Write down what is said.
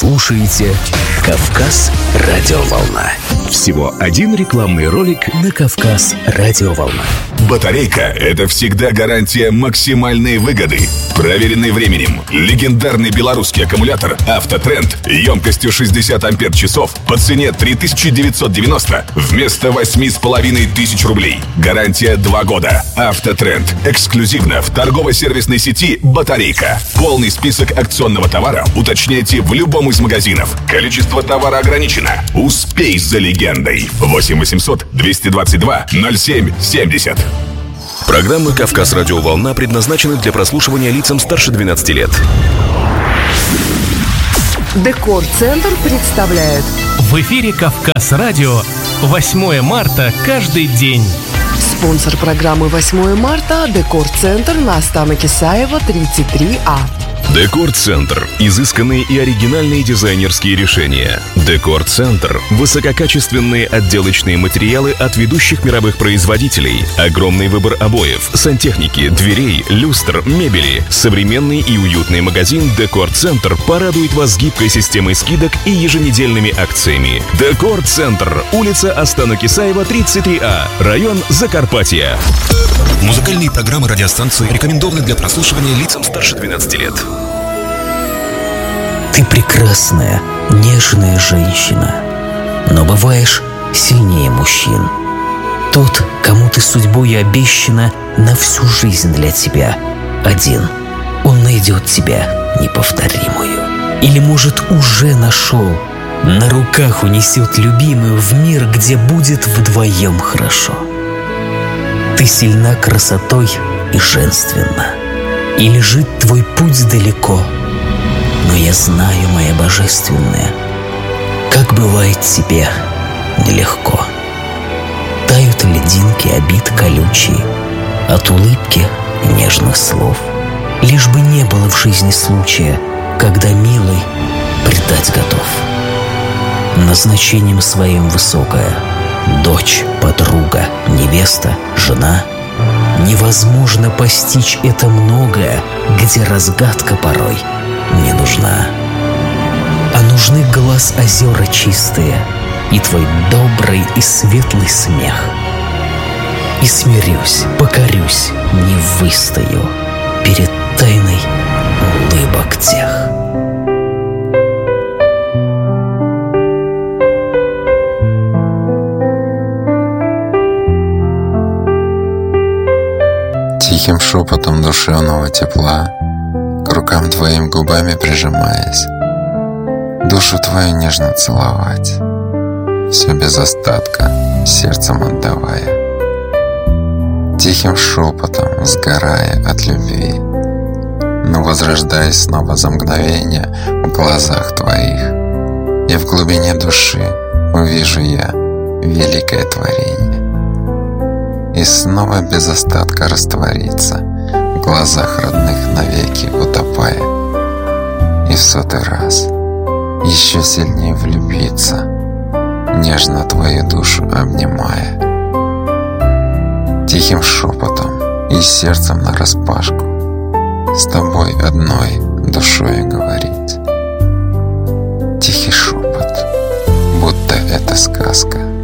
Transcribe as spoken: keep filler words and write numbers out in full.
слушаете «Кавказ Радиоволна». Всего один рекламный ролик на «Кавказ Радиоволна». Батарейка – это всегда гарантия максимальной выгоды. Проверенный временем, легендарный белорусский аккумулятор «Автотренд» емкостью шестьдесят ампер-часов по цене три тысячи девятьсот девяносто вместо восемь с половиной тысяч рублей. Гарантия два года. «Автотренд» эксклюзивно в торгово-сервисной сети «Батарейка». Полный список акционного товара уточняйте в любом из магазинов. Количество товара ограничено. Успей за легендой. восемь восемьсот двести двадцать два ноль семь семьдесят. Программа «Кавказ Радиоволна» предназначена для прослушивания лицам старше двенадцати лет. Декор-центр представляет. В эфире «Кавказ Радио» восьмое марта каждый день. Спонсор программы восьмое марта – Декор-центр на Останок Исаева, тридцать три А. Декор-центр. Изысканные и оригинальные дизайнерские решения. Декор-центр. Высококачественные отделочные материалы от ведущих мировых производителей. Огромный выбор обоев, сантехники, дверей, люстр, мебели. Современный и уютный магазин Декор-центр порадует вас гибкой системой скидок и еженедельными акциями. Декор-центр. Улица Останок Исаева, тридцать три А. Район Закарпатья. Музыкальные программы радиостанции рекомендованы для прослушивания лицам старше двенадцати лет. Ты прекрасная, нежная женщина, но бываешь сильнее мужчин. Тот, кому ты судьбой обещана на всю жизнь для тебя, один. Он найдет тебя неповторимую. Или, может, уже нашел. На руках унесет любимую в мир, где будет вдвоем хорошо. Ты сильна красотой и женственна, и лежит твой путь далеко. Но я знаю, моя божественная, как бывает тебе нелегко. Тают льдинки обид колючие от улыбки и нежных слов. Лишь бы не было в жизни случая, когда милый предать готов. Назначением своим высокая дочь, подруга, невеста, жена. Невозможно постичь это многое, где разгадка порой не нужна. А нужны глаз озера чистые и твой добрый и светлый смех. И смирюсь, покорюсь, не выстою перед тайной улыбок тех. Тихим шепотом душевного тепла, к рукам твоим губами прижимаясь, душу твою нежно целовать, все без остатка, сердцем отдавая. Тихим шепотом сгорая от любви, но возрождаясь снова за мгновение в глазах твоих, и в глубине души увижу я великое творение. И снова без остатка раствориться в глазах родных навеки утопая, и в сотый раз еще сильнее влюбиться, нежно твою душу обнимая. Тихим шепотом и сердцем нараспашку с тобой одной душою говорить. Тихий шепот, будто это сказка.